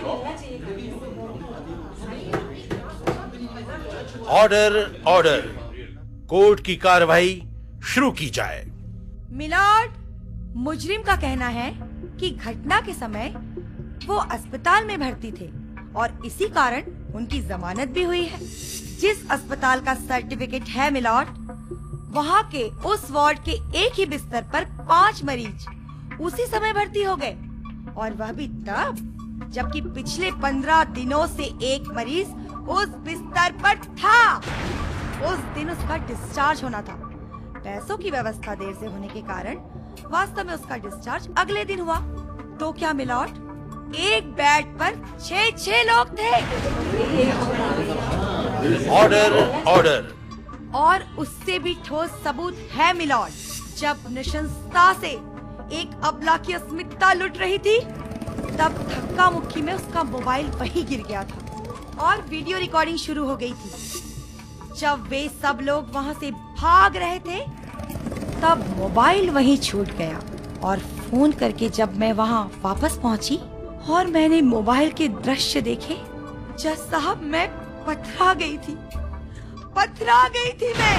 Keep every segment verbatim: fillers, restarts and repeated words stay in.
Order order, court की कार्रवाई शुरू की जाए। मिलॉर्ड, मुजरिम का कहना है कि घटना के समय वो अस्पताल में भर्ती थे और इसी कारण उनकी जमानत भी हुई है। जिस अस्पताल का सर्टिफिकेट है मिलॉर्ड, वहाँ के उस वार्ड के एक ही बिस्तर पर पांच मरीज उसी समय भर्ती हो गए, और वह भी तब जबकि पिछले पंद्रह दिनों से एक मरीज उस बिस्तर पर था। उस दिन उसका डिस्चार्ज होना था। पैसों की व्यवस्था देर से होने के कारण वास्तव में उसका डिस्चार्ज अगले दिन हुआ। तो क्या मिलॉर्ड, एक बेड पर छह छह लोग थे। Order order. और उससे भी ठोस सबूत है मिलॉर्ड। जब नृशंसता से एक अबला की अस्मिता लुट रही थी, तब धक्का मुक्की में उसका मोबाइल वहीं गिर गया था और वीडियो रिकॉर्डिंग शुरू हो गई थी। जब वे सब लोग वहां से भाग रहे थे, तब मोबाइल वहीं छूट गया और फोन करके जब मैं वहां वापस पहुंची और मैंने मोबाइल के दृश्य देखे, जज साहब, मैं पथरा गई थी, पथरा गई थी मैं।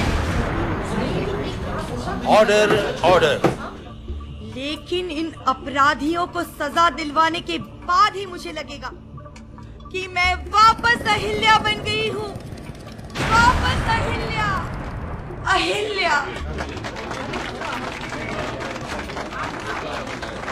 Order order. लेकिन इन अपराधियों को सजा दिलवाने के बाद ही मुझे लगेगा कि मैं वापस अहिल्या बन गई हूँ। वापस अहिल्या, अहिल्या।